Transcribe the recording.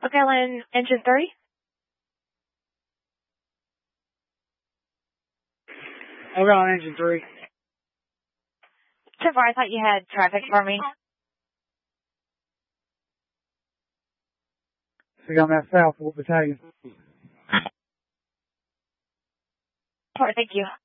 Okay, Ellen, engine 3. I'll go on engine 3. So far, I thought you had traffic for me. So I'm at South, what battalion? All right, thank you.